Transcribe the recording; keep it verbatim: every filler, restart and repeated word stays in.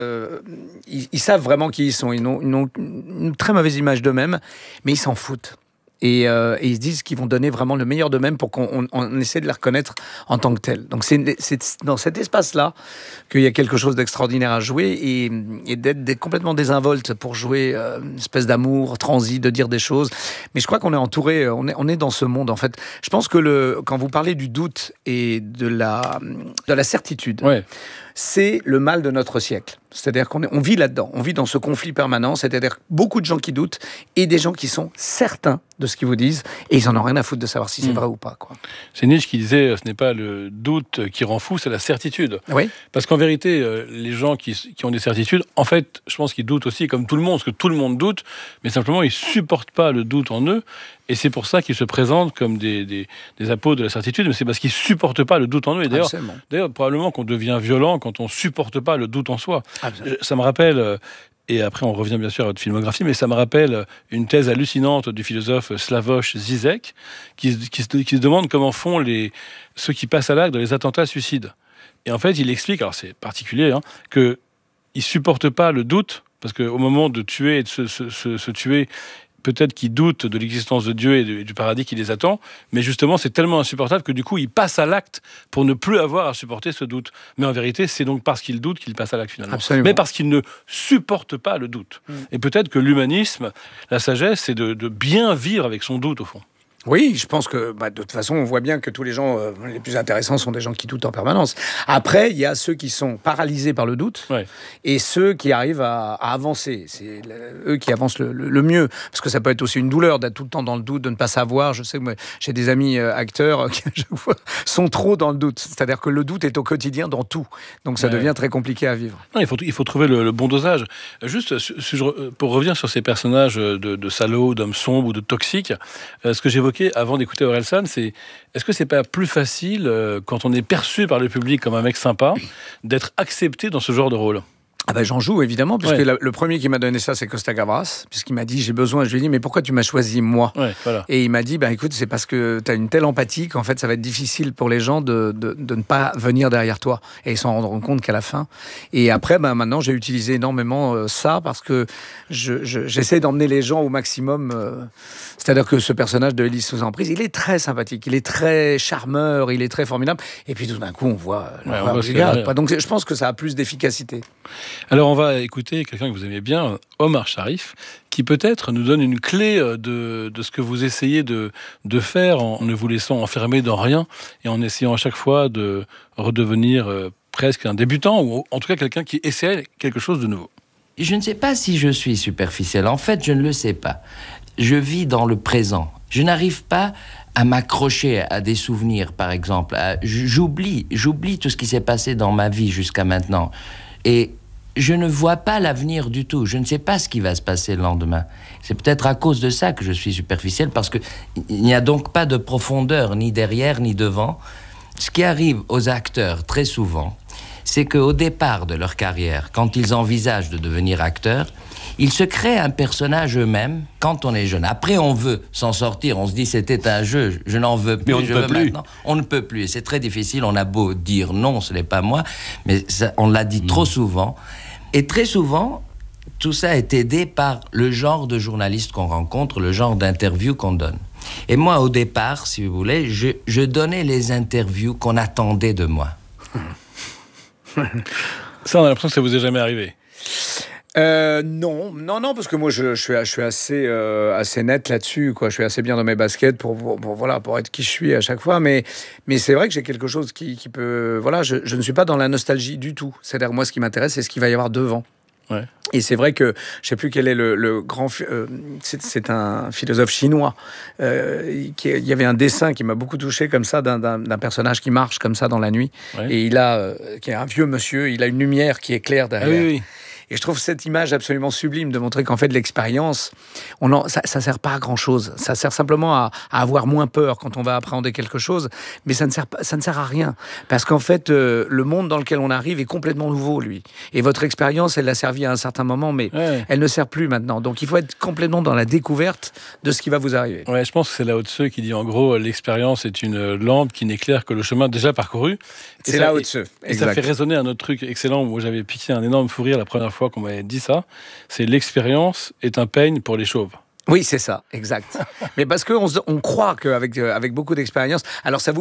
euh, ils, ils savent vraiment qui ils sont. Ils ont, ils ont une très mauvaise image d'eux-mêmes, mais ils s'en foutent. Et, euh, et ils se disent qu'ils vont donner vraiment le meilleur d'eux-mêmes pour qu'on on, on essaie de les reconnaître en tant que tels. Donc c'est, c'est dans cet espace-là qu'il y a quelque chose d'extraordinaire à jouer et, et d'être, d'être complètement désinvolte pour jouer euh, une espèce d'amour transi, de dire des choses. Mais je crois qu'on est entouré, on est, on est dans ce monde en fait. Je pense que le, quand vous parlez du doute et de la, de la certitude, ouais. c'est le mal de notre siècle. C'est-à-dire qu'on est, on vit là-dedans, on vit dans ce conflit permanent, c'est-à-dire beaucoup de gens qui doutent et des gens qui sont certains de ce qu'ils vous disent et ils en ont rien à foutre de savoir si c'est mmh. vrai ou pas, quoi. C'est Nietzsche qui disait ce n'est pas le doute qui rend fou, c'est la certitude. Oui. Parce qu'en vérité, euh, les gens qui, qui ont des certitudes, en fait, je pense qu'ils doutent aussi comme tout le monde, parce que tout le monde doute, mais simplement ils supportent pas le doute en eux. Et c'est pour ça qu'ils se présentent comme des, des, des apôtres de la certitude, mais c'est parce qu'ils ne supportent pas le doute en eux. Et d'ailleurs, d'ailleurs, probablement qu'on devient violent quand on ne supporte pas le doute en soi. Absolument. Ça me rappelle, et après on revient bien sûr à votre filmographie, mais ça me rappelle une thèse hallucinante du philosophe Slavoj Žižek, qui, qui, qui se demande comment font les, ceux qui passent à l'acte dans les attentats suicides. Et en fait, il explique, alors c'est particulier, hein, qu'ils ne supportent pas le doute, parce qu'au moment de tuer et de se, se, se, se tuer, peut-être qu'ils doutent de l'existence de Dieu et du paradis qui les attend, mais justement, c'est tellement insupportable que du coup, ils passent à l'acte pour ne plus avoir à supporter ce doute. Mais en vérité, c'est donc parce qu'ils doutent qu'ils passent à l'acte finalement. Absolument. Mais parce qu'ils ne supportent pas le doute. Mmh. Et peut-être que l'humanisme, la sagesse, c'est de, de bien vivre avec son doute, au fond. Oui, je pense que bah, de toute façon, on voit bien que tous les gens euh, les plus intéressants sont des gens qui doutent en permanence. Après, il y a ceux qui sont paralysés par le doute ouais. et ceux qui arrivent à, à avancer. C'est le, eux qui avancent le, le, le mieux. Parce que ça peut être aussi une douleur d'être tout le temps dans le doute, de ne pas savoir. Je sais que moi, j'ai des amis euh, acteurs qui, je vois, sont trop dans le doute. C'est-à-dire que le doute est au quotidien dans tout. Donc ça ouais. devient très compliqué à vivre. Non, il, faut, il faut trouver le, le bon dosage. Juste pour revenir sur ces personnages de, de salauds, d'hommes sombres ou de toxiques, euh, ce que j'évoquais avant d'écouter Orelsan, c'est est-ce que c'est pas plus facile euh, quand on est perçu par le public comme un mec sympa d'être accepté dans ce genre de rôle? Ah ben j'en joue évidemment, puisque ouais. la, le premier qui m'a donné ça, c'est Costa Gavras, puisqu'il m'a dit j'ai besoin. Je lui ai dit mais pourquoi tu m'as choisi moi? ouais, voilà. Et il m'a dit ben écoute, c'est parce que tu as une telle empathie qu'en fait ça va être difficile pour les gens de, de, de ne pas venir derrière toi, et ils s'en rendront compte qu'à la fin. Et après ben maintenant j'ai utilisé énormément euh, ça parce que je, je, j'essaie d'emmener les gens au maximum. Euh, c'est-à-dire que ce personnage de Élise sous emprise, il est très sympathique, il est très charmeur, il est très formidable. Et puis tout d'un coup on voit, ouais, on voit ce regarde, pas. Donc je pense que ça a plus d'efficacité. Alors on va écouter quelqu'un que vous aimez bien, Omar Sharif, qui peut-être nous donne une clé de, de ce que vous essayez de, de faire en ne vous laissant enfermer dans rien et en essayant à chaque fois de redevenir presque un débutant ou en tout cas quelqu'un qui essaie quelque chose de nouveau. Je ne sais pas si je suis superficiel. En fait, je ne le sais pas. Je vis dans le présent. Je n'arrive pas à m'accrocher à des souvenirs, par exemple. J'oublie, j'oublie tout ce qui s'est passé dans ma vie jusqu'à maintenant. Et je ne vois pas l'avenir du tout. Je ne sais pas ce qui va se passer le lendemain. C'est peut-être à cause de ça que je suis superficiel, parce qu'il n'y a donc pas de profondeur, ni derrière, ni devant. Ce qui arrive aux acteurs, très souvent, c'est qu'au départ de leur carrière, quand ils envisagent de devenir acteurs, ils se créent un personnage eux-mêmes quand on est jeune. Après, on veut s'en sortir. On se dit, c'était un jeu, je n'en veux plus. Mais on je ne peut veux plus. Maintenant. On ne peut plus. Et c'est très difficile. On a beau dire non, ce n'est pas moi, mais ça, on l'a dit mmh. trop souvent. Et très souvent, tout ça est aidé par le genre de journaliste qu'on rencontre, le genre d'interview qu'on donne. Et moi, au départ, si vous voulez, je, je donnais les interviews qu'on attendait de moi. Ça, on a l'impression que ça vous est jamais arrivé. Euh, non, non, non, parce que moi je, je suis, je suis assez, euh, assez net là-dessus, quoi. Je suis assez bien dans mes baskets pour, pour, pour, voilà, pour être qui je suis à chaque fois. Mais, mais c'est vrai que j'ai quelque chose qui, qui peut, voilà, je, je ne suis pas dans la nostalgie du tout. C'est-à-dire moi, ce qui m'intéresse, c'est ce qu'il va y avoir devant. Ouais. Et c'est vrai que je ne sais plus quel est le, le grand... Euh, c'est, c'est un philosophe chinois. Euh, qui, il y avait un dessin qui m'a beaucoup touché comme ça, d'un, d'un, d'un personnage qui marche comme ça dans la nuit. Ouais. Et il a, euh, qui est un vieux monsieur, il a une lumière qui éclaire derrière. Ah oui, oui. Et je trouve cette image absolument sublime de montrer qu'en fait, l'expérience, on en, ça ne sert pas à grand-chose. Ça sert simplement à, à avoir moins peur quand on va appréhender quelque chose, mais ça ne sert, pas, ça ne sert à rien. Parce qu'en fait, euh, le monde dans lequel on arrive est complètement nouveau, lui. Et votre expérience, elle l'a servi à un certain moment, mais Ouais. elle ne sert plus maintenant. Donc il faut être complètement dans la découverte de ce qui va vous arriver. Ouais, je pense que c'est Lao Tse qui dit en gros, l'expérience est une lampe qui n'éclaire que le chemin déjà parcouru. Et C'est ça- Lao et- Tse, Et ça exact. fait résonner un autre truc excellent où j'avais piqué un énorme fou rire la première fois qu'on m'avait dit ça. C'est l'expérience est un peigne pour les chauves. Oui, c'est ça, exact. Mais parce qu'on on croit qu'avec euh, avec beaucoup d'expérience, alors ça vous